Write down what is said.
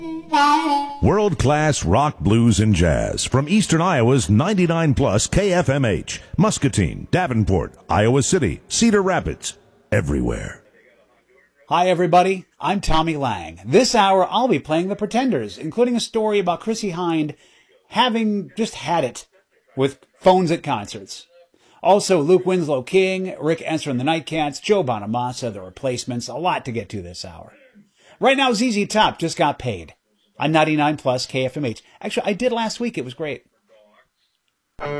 World-class rock, blues, and jazz from Eastern Iowa's 99 plus KFMH, Muscatine, Davenport, Iowa City, Cedar Rapids, everywhere. Hi, everybody. I'm Tommy Lang. This hour, I'll be playing The Pretenders, including a story about Chrissie Hynde having just had it with phones at concerts. Also, Luke Winslow King, Rick Esser and the Nightcats, Joe Bonamassa, The Replacements, a lot to get to this hour. Right now, ZZ Top just got paid on 99 plus KFMH. Actually, I did last week. It was great.